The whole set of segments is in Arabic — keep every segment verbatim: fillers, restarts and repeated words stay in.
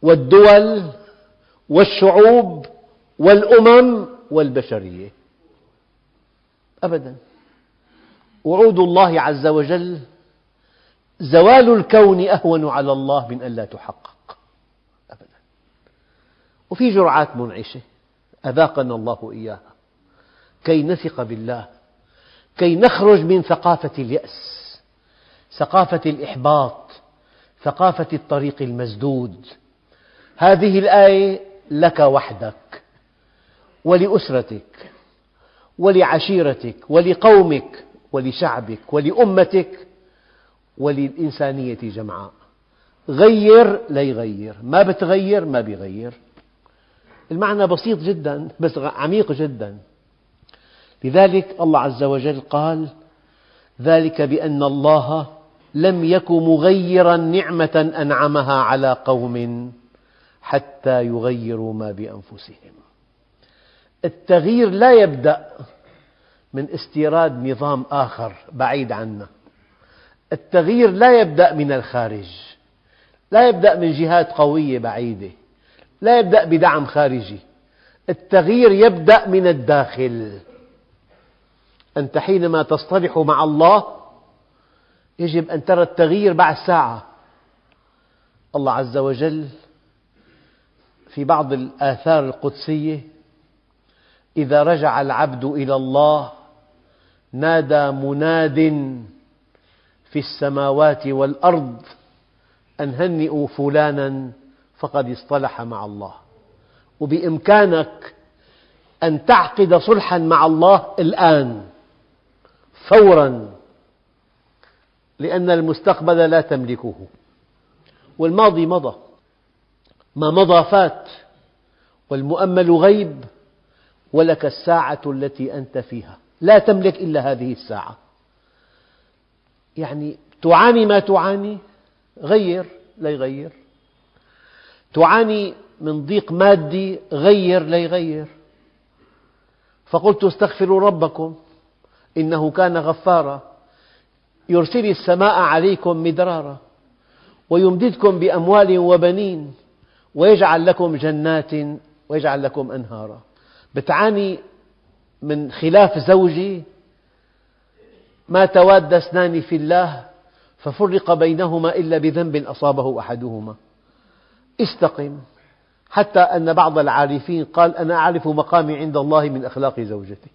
والدول والشعوب والأمم والبشرية. أبدا. وعود الله عز وجل زوال الكون أهون على الله من أن لا تحقق أبدا. وفي جرعات منعشة أذاقنا الله إياها كي نثق بالله، كي نخرج من ثقافة اليأس، ثقافة الإحباط، ثقافة الطريق المسدود. هذه الآية لك وحدك ولأسرتك ولعشيرتك ولقومك ولشعبك ولأمتك وللإنسانية جمعاء. غير لا يغير، ما بتغير ما بيغير. المعنى بسيط جدا بس عميق جدا. لذلك الله عز وجل قال: ذلك بأن الله لم يك مغيرا نعمة أنعمها على قوم حتى يغيروا ما بأنفسهم. التغيير لا يبدأ من استيراد نظام آخر بعيد عنا. التغيير لا يبدأ من الخارج، لا يبدأ من جهات قوية بعيدة، لا يبدأ بدعم خارجي. التغيير يبدأ من الداخل. أنت حينما تصطلح مع الله يجب أن ترى التغيير بعد ساعة. الله عز وجل في بعض الآثار القدسية: إذا رجع العبد إلى الله نادى مناد في السماوات والأرض أن هنئوا فلانا فقد اصطلح مع الله. وبإمكانك أن تعقد صلحا مع الله الآن فورا، لأن المستقبل لا تملكه والماضي مضى. ما مضى فات والمؤمل غيب، ولك الساعة التي أنت فيها، لا تملك إلا هذه الساعة. يعني تعاني ما تعاني، غير لا يغير. تعاني من ضيق مادي، غير لا يغير. فقلت استغفروا ربكم إنه كان غفارا يرسل السماء عليكم مدرارا ويمددكم بأموال وبنين ويجعل لكم جنات ويجعل لكم أنهارا. بتعاني من خلاف زوجي، ما تواد اثنان في الله ففرق بينهما إلا بذنب أصابه أحدهما. استقم. حتى أن بعض العارفين قال: أنا أعرف مقامي عند الله من أخلاق زوجتي.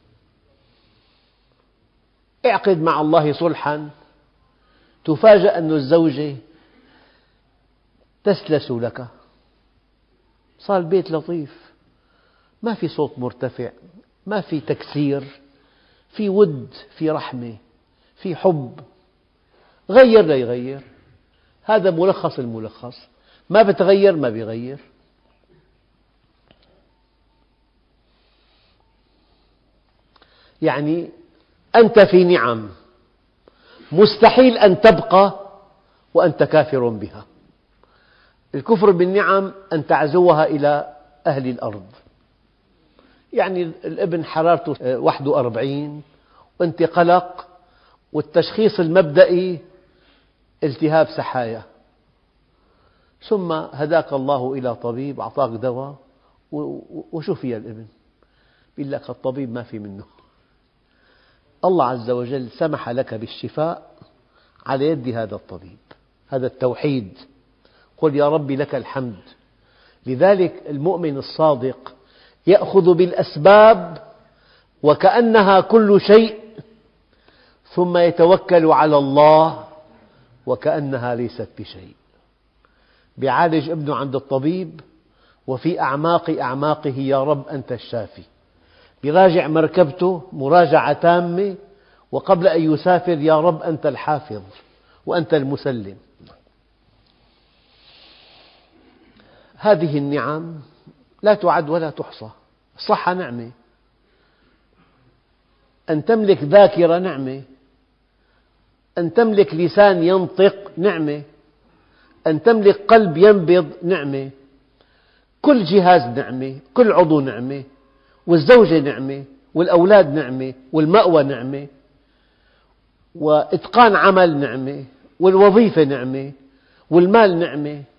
اعقد مع الله صلحا، تفاجأ أن الزوجة تسلس لك، صار البيت لطيف، ما في صوت مرتفع، ما في تكسير، في ود، في رحمة، في حب. غير لا يغير. هذا ملخص الملخص. ما بتغير ما بيغير. يعني أنت في نعم مستحيل أن تبقى وأنت كافر بها. الكفر بالنعم أن تعزوها إلى أهل الأرض. يعني الابن حرارته واحد وأربعين وأنت قلق، والتشخيص المبدئي التهاب سحايا، ثم هداك الله إلى طبيب أعطاك دواء وشفي الابن. يقول لك الطبيب ما في منه. الله عز وجل سمح لك بالشفاء على يد هذا الطبيب. هذا التوحيد. قل يا رب لك الحمد. لذلك المؤمن الصادق يأخذ بالأسباب وكأنها كل شيء، ثم يتوكل على الله وكأنها ليست بشيء. بيعالج ابنه عند الطبيب وفي أعماق أعماقه يا رب أنت الشافي. يراجع مركبته مراجعة تامة، وقبل أن يسافر يا رب أنت الحافظ وأنت المسلم. هذه النعم لا تعد ولا تحصى. الصحة نعمة، أن تملك ذاكرة نعمة، أن تملك لسان ينطق نعمة، أن تملك قلب ينبض نعمة. كل جهاز نعمة، كل عضو نعمة، والزوجة نعمة، والأولاد نعمة، والمأوى نعمة، وإتقان عمل نعمة، والوظيفة نعمة، والمال نعمة.